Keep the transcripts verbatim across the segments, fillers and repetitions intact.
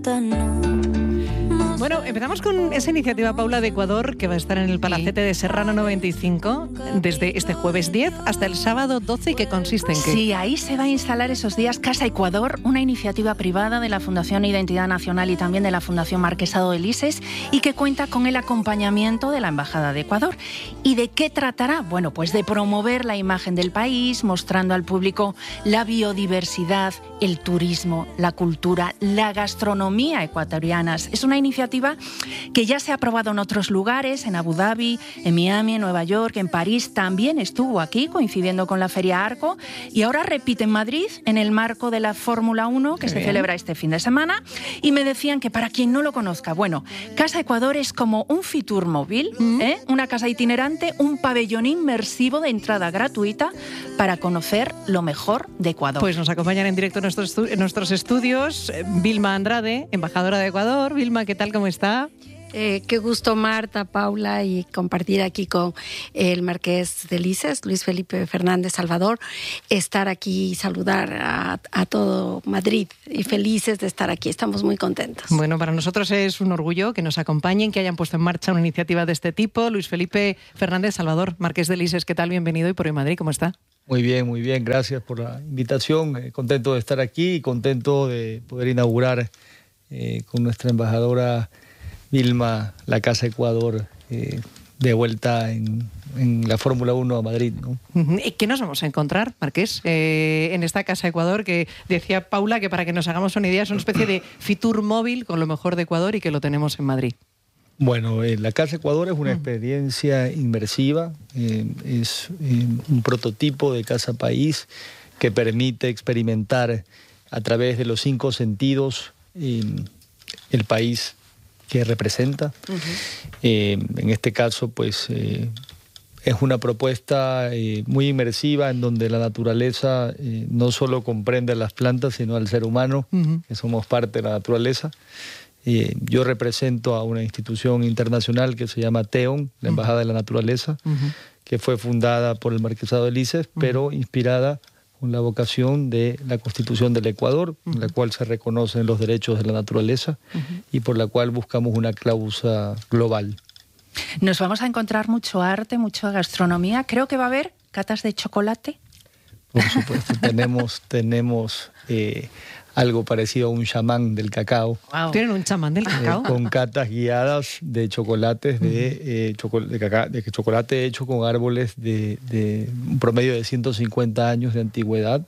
no. Bueno, empezamos con esa iniciativa, Paula, de Ecuador, que va a estar en el Palacete de Serrano noventa y cinco desde este jueves diez hasta el sábado doce, y que consiste en qué. Sí, ahí se va a instalar esos días Casa Ecuador, una iniciativa privada de la Fundación Identidad Nacional y también de la Fundación Marquesado de Lises, y que cuenta con el acompañamiento de la Embajada de Ecuador. ¿Y de qué tratará? Bueno, pues de promover la imagen del país, mostrando al público la biodiversidad, el turismo, la cultura, la gastronomía ecuatorianas. Es una iniciativa que ya se ha aprobado en otros lugares, en Abu Dhabi, en Miami, en Nueva York, en París. También estuvo aquí, coincidiendo con la Feria Arco, y ahora repite en Madrid, en el marco de la Fórmula uno, que Qué se bien. celebra este fin de semana. Y me decían que, para quien no lo conozca, bueno, Casa Ecuador es como un Fitur móvil, ¿Mm? ¿eh? una casa itinerante, un pabellón inmersivo de entrada gratuita para conocer lo mejor de Ecuador. Pues nos acompañan en directo en nuestros, estu- en nuestros estudios Vilma Andrade, embajadora de Ecuador. Vilma, ¿qué tal? ¿Cómo está? Eh, qué gusto, Marta, Paula, y compartir aquí con el Marqués de Lises, Luis Felipe Fernández Salvador, estar aquí y saludar a, a todo Madrid, y felices de estar aquí. Estamos muy contentos. Bueno, para nosotros es un orgullo que nos acompañen, que hayan puesto en marcha una iniciativa de este tipo. Luis Felipe Fernández Salvador, Marqués de Lises, ¿qué tal? Bienvenido. Y por hoy Madrid, ¿cómo está? Muy bien, muy bien. Gracias por la invitación. Eh, contento de estar aquí y contento de poder inaugurar eh, con nuestra embajadora Vilma la Casa Ecuador, eh, de vuelta en, en la Fórmula uno a Madrid, ¿no? ¿Qué nos vamos a encontrar, Marqués, eh, en esta Casa Ecuador, que decía Paula que, para que nos hagamos una idea, es una especie de Fitur móvil con lo mejor de Ecuador y que lo tenemos en Madrid? Bueno, eh, la Casa Ecuador es una experiencia inmersiva, eh, es eh, un prototipo de casa país que permite experimentar a través de los cinco sentidos eh, el país que representa. Uh-huh. Eh, en este caso, pues, eh, es una propuesta eh, muy inmersiva, en donde la naturaleza eh, no solo comprende a las plantas, sino al ser humano, uh-huh. que somos parte de la naturaleza. Eh, yo represento a una institución internacional que se llama TEON, la Embajada uh-huh. de la Naturaleza, uh-huh. que fue fundada por el Marquesado de Lises, uh-huh. pero inspirada con la vocación de la Constitución del Ecuador, uh-huh. en la cual se reconocen los derechos de la naturaleza, uh-huh. y por la cual buscamos una cláusula global. Nos vamos a encontrar mucho arte, mucha gastronomía. Creo que va a haber catas de chocolate. Por supuesto, tenemos, tenemos eh, algo parecido a un chamán del cacao. Wow. ¿Tienen un chamán del cacao? Eh, con catas guiadas de chocolates, de, eh, choco, de, caca, de chocolate hecho con árboles de, de un promedio de ciento cincuenta años de antigüedad,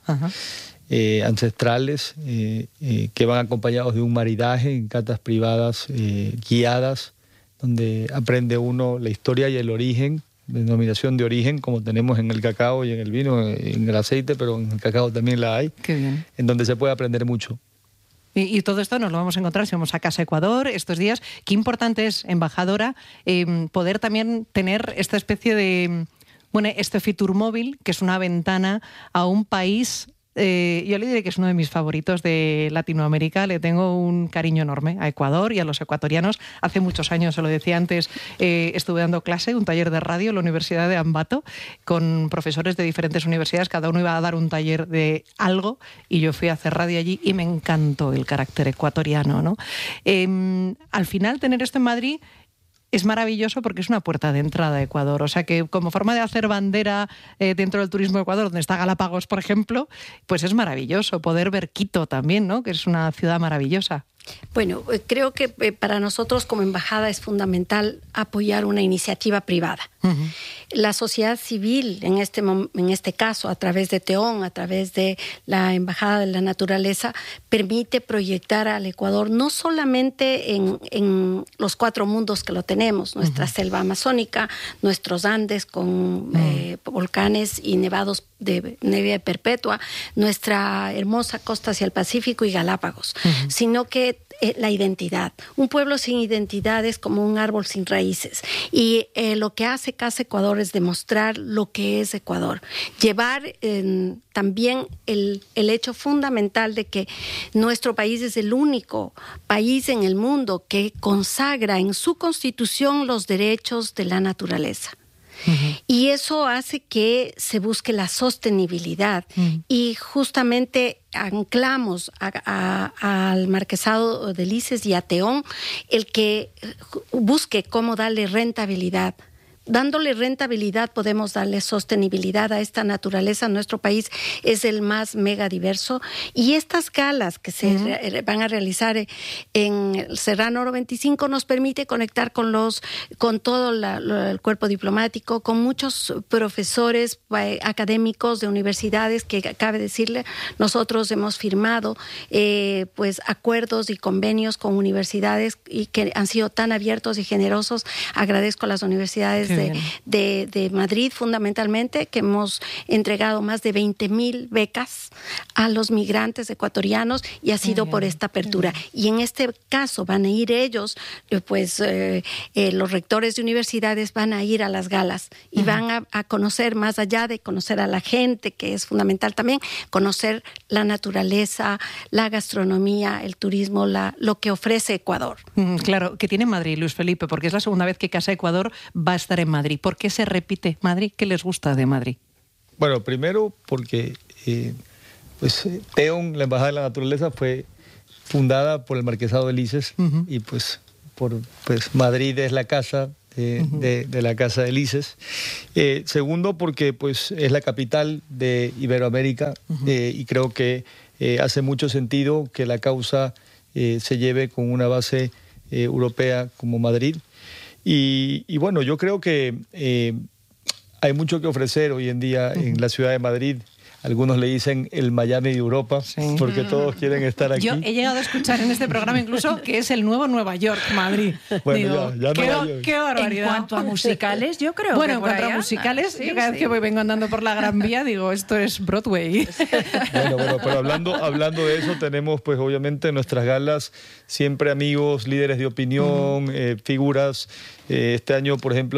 eh, ancestrales, eh, eh, que van acompañados de un maridaje en catas privadas eh, guiadas, donde aprende uno la historia y el origen, denominación de origen, como tenemos en el cacao y en el vino, en el aceite, pero en el cacao también la hay. Qué bien. En donde se puede aprender mucho. Y, y todo esto nos lo vamos a encontrar si vamos a Casa Ecuador estos días. Qué importante es, embajadora, eh, poder también tener esta especie de, bueno, este Fitur móvil, que es una ventana a un país. Eh, yo le diré que es uno de mis favoritos de Latinoamérica. Le tengo un cariño enorme a Ecuador y a los ecuatorianos. Hace muchos años, se lo decía antes, eh, estuve dando clase, un taller de radio en la Universidad de Ambato, con profesores de diferentes universidades. Cada uno iba a dar un taller de algo y yo fui a hacer radio allí y me encantó el carácter ecuatoriano, ¿no? Eh, al final, tener esto en Madrid es maravilloso, porque es una puerta de entrada a Ecuador. O sea que, como forma de hacer bandera eh, dentro del turismo de Ecuador, donde está Galápagos, por ejemplo, pues es maravilloso poder ver Quito también, ¿no? Que es una ciudad maravillosa. Bueno, creo que para nosotros como embajada es fundamental apoyar una iniciativa privada. Uh-huh. La sociedad civil, en este, en este caso, a través de TEON, a través de la Embajada de la Naturaleza, permite proyectar al Ecuador no solamente en, en los cuatro mundos que lo tenemos, nuestra uh-huh. selva amazónica, nuestros Andes con uh-huh. eh, volcanes y nevados de nieve perpetua, nuestra hermosa costa hacia el Pacífico y Galápagos, uh-huh. sino que eh, la identidad. Un pueblo sin identidad es como un árbol sin raíces. Y eh, lo que hace Casa Ecuador es demostrar lo que es Ecuador. Llevar eh, también el, el hecho fundamental de que nuestro país es el único país en el mundo que consagra en su constitución los derechos de la naturaleza. Uh-huh. Y eso hace que se busque la sostenibilidad. Uh-huh. Y justamente anclamos a, a, al Marquesado de Lices y a Teón el que busque cómo darle rentabilidad. Dándole rentabilidad podemos darle sostenibilidad a esta naturaleza. Nuestro país es el más mega diverso y estas galas que se uh-huh. re- van a realizar en el Serrano Oro veinticinco nos permite conectar con los, con todo la, lo, el cuerpo diplomático, con muchos profesores eh, académicos de universidades que cabe decirle, nosotros hemos firmado eh, pues acuerdos y convenios con universidades y que han sido tan abiertos y generosos. Agradezco a las universidades De, de, de Madrid fundamentalmente, que hemos entregado más de veinte mil becas a los migrantes ecuatorianos y ha sido por esta apertura. Y en este caso van a ir ellos, pues eh, eh, los rectores de universidades van a ir a las galas y uh-huh. van a, a conocer, más allá de conocer a la gente, que es fundamental también, conocer la naturaleza, la gastronomía, el turismo, la, lo que ofrece Ecuador. Mm, claro, que tiene Madrid, Luis Felipe, porque es la segunda vez que Casa Ecuador va a estar en Madrid. ¿Por qué se repite Madrid? ¿Qué les gusta de Madrid? Bueno, primero porque eh, pues, Teón, la Embajada de la Naturaleza, fue fundada por el Marquesado de Lices uh-huh. y pues, por, pues Madrid es la casa de, uh-huh. de, de la Casa de Lices. Eh, segundo, porque pues, es la capital de Iberoamérica uh-huh. eh, y creo que eh, hace mucho sentido que la causa eh, se lleve con una base eh, europea como Madrid. Y, y bueno, yo creo que eh, hay mucho que ofrecer hoy en día uh-huh. en la ciudad de Madrid. Algunos le dicen el Miami de Europa, sí. porque todos quieren estar aquí. Yo he llegado a escuchar en este programa incluso que es el nuevo Nueva York, Madrid. Bueno, Digo, ya, ya qué, Nueva York. Qué barbaridad. En cuanto a musicales, yo creo bueno, que en cuanto a musicales, sí, yo cada vez sí. que voy vengo andando por la Gran Vía, digo, esto es Broadway. Bueno, bueno, pero hablando, hablando de eso, tenemos pues obviamente en nuestras galas siempre amigos, líderes de opinión, uh-huh. eh, figuras. Eh, este año, por ejemplo,